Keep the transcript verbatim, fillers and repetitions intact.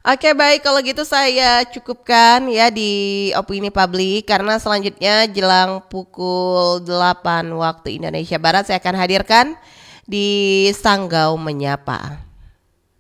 Oke baik kalau gitu saya cukupkan ya di opini publik karena selanjutnya jelang pukul delapan waktu Indonesia Barat saya akan hadirkan di Sanggau Menyapa.